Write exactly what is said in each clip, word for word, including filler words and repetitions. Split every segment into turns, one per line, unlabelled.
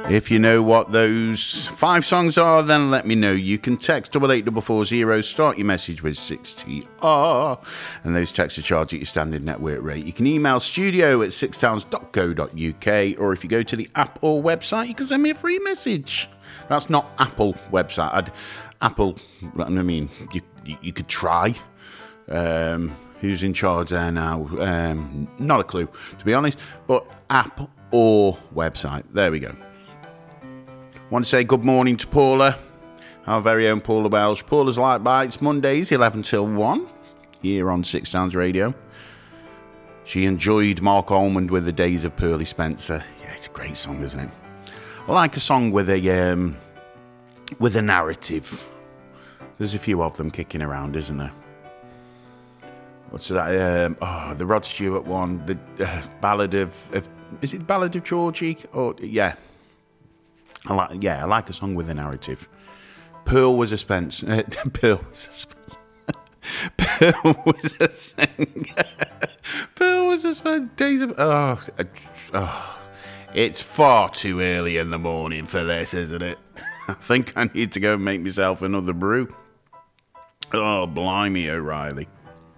If you know what those five songs are, then let me know. You can text double eight double four zero, start your message with six T R, and those texts are charged at your standard network rate. You can email studio at six towns dot co dot uk, or if you go to the Apple website, you can send me a free message. That's not Apple website. I'd, Apple, I mean, you, you, you could try. Um, who's in charge there now? Um, not a clue, to be honest, but app or website. There we go. Want to say good morning to Paula, our very own Paula Welsh. Paula's Light Bites, Mondays, eleven till one, here on Six Sounds Radio. She enjoyed Mark Almond with The Days of Pearly Spencer. Yeah, it's a great song, isn't it? I like a song with a um, with a narrative. There's a few of them kicking around, isn't there? What's that? Um, oh, the Rod Stewart one, the uh, Ballad of, of... Is it Ballad of Georgie? Oh, yeah. I like, yeah, I like a song with a narrative. Pearl was a Spence. Uh, Pearl was a Spence. Pearl was a singer. Pearl was a Spence. Days of... Oh, uh, oh, it's far too early in the morning for this, isn't it? I think I need to go and make myself another brew. Oh, blimey, O'Reilly.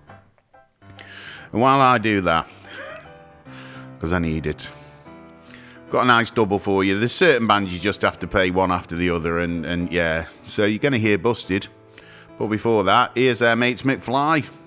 And while I do that, because I need it, got a nice double for you. There's certain bands you just have to play one after the other, and, and yeah, so you're going to hear Busted. But before that, here's our mates McFly.